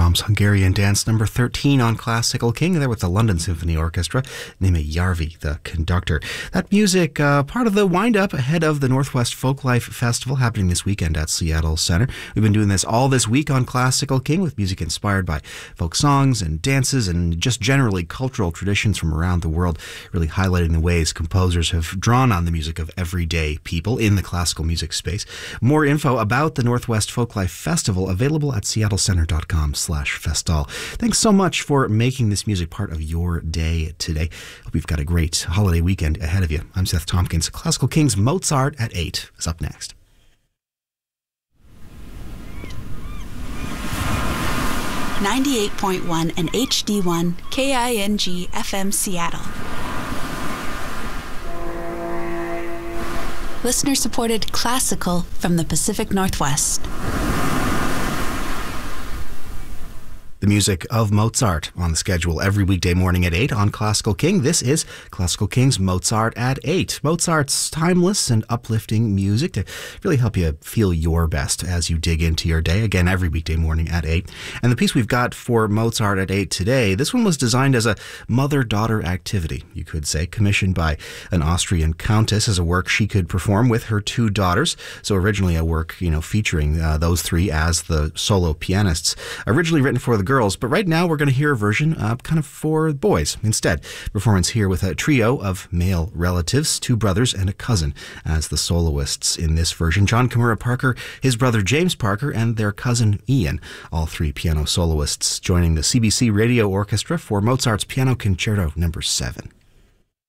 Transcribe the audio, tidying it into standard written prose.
Brahms' Hungarian Dance number 13 on Classical King, there with the London Symphony Orchestra, Nime Järvi, the conductor. That music, part of the wind-up ahead of the Northwest Folklife Festival happening this weekend at Seattle Center. We've been doing this all this week on Classical King with music inspired by folk songs and dances and just generally cultural traditions from around the world, really highlighting the ways composers have drawn on the music of everyday people in the classical music space. More info about the Northwest Folklife Festival available at seattlecenter.com/festal. Thanks so much for making this music part of your day today. Hope you've got a great holiday weekend ahead of you. I'm Seth Tompkins. Classical King's Mozart at 8 is up next. .1 and HD1 KING FM Seattle. Listener-supported classical from the Pacific Northwest. The music of Mozart on the schedule every weekday morning at 8 on Classical King. This is Classical King's Mozart at 8. Mozart's timeless and uplifting music to really help you feel your best as you dig into your day. Again, every weekday morning at 8. And the piece we've got for Mozart at 8 today, this one was designed as a mother-daughter activity, you could say, commissioned by an Austrian countess as a work she could perform with her two daughters. So originally a work, featuring those three as the solo pianists. Originally written for the girls, but right now we're going to hear a version kind of for boys instead. Performance here with a trio of male relatives, two brothers and a cousin as the soloists in this version. John Kimura Parker, his brother James Parker, and their cousin Ian, all three piano soloists joining the CBC Radio Orchestra for Mozart's Piano Concerto No. 7.